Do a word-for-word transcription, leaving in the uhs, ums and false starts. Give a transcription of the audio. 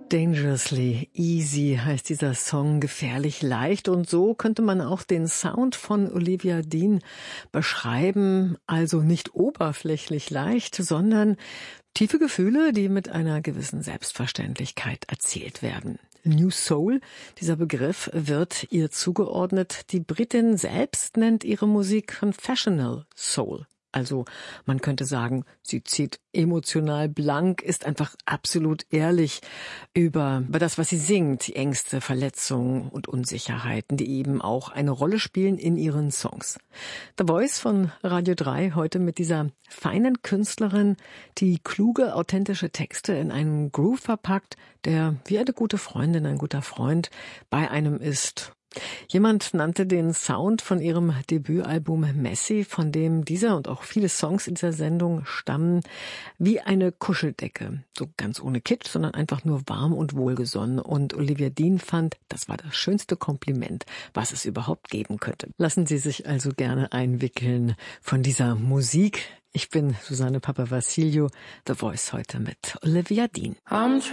Dangerously Easy heißt dieser Song, gefährlich leicht. Und so könnte man auch den Sound von Olivia Dean beschreiben. Also nicht oberflächlich leicht, sondern tiefe Gefühle, die mit einer gewissen Selbstverständlichkeit erzählt werden. New Soul, dieser Begriff wird ihr zugeordnet. Die Britin selbst nennt ihre Musik Confessional Soul. Also man könnte sagen, sie zieht emotional blank, ist einfach absolut ehrlich über, über das, was sie singt, die Ängste, Verletzungen und Unsicherheiten, die eben auch eine Rolle spielen in ihren Songs. The Voice von Radio drei heute mit dieser feinen Künstlerin, die kluge, authentische Texte in einen Groove verpackt, der wie eine gute Freundin, ein guter Freund bei einem ist. Jemand nannte den Sound von ihrem Debütalbum Messy, von dem dieser und auch viele Songs in dieser Sendung stammen, wie eine Kuscheldecke. So ganz ohne Kitsch, sondern einfach nur warm und wohlgesonnen. Und Olivia Dean fand, das war das schönste Kompliment, was es überhaupt geben könnte. Lassen Sie sich also gerne einwickeln von dieser Musik. Ich bin Susanne Papavassilou, The Voice heute mit Olivia Dean.